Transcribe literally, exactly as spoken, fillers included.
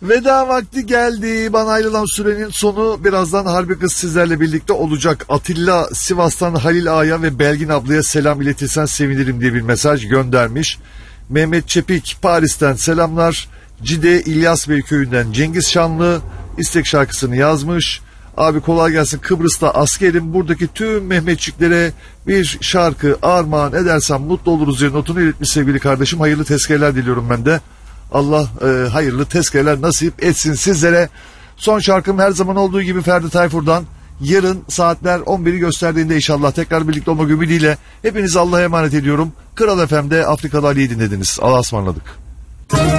Veda vakti geldi. Bana ayrılan sürenin sonu. Birazdan Harbi Kız sizlerle birlikte olacak. Atilla Sivas'tan Halil Ağa'ya ve Belgin ablaya selam iletirsen sevinirim diye bir mesaj göndermiş. Mehmet Çepik Paris'ten selamlar. Cide İlyas Bey köyünden Cengiz Şanlı istek şarkısını yazmış. Abi kolay gelsin, Kıbrıs'ta askerim, buradaki tüm Mehmetçiklere bir şarkı armağan edersem mutlu oluruz diye notunu iletmiş sevgili kardeşim. Hayırlı tezkereler diliyorum ben de. Allah e, hayırlı tezkereler nasip etsin sizlere. Son şarkım her zaman olduğu gibi Ferdi Tayfur'dan. Yarın saatler on biri gösterdiğinde inşallah tekrar birlikte olmak ümidiyle hepinizi Allah'a emanet ediyorum. Kral F M'de Afrikalı Ali'yi dinlediniz. Allah'a ısmarladık.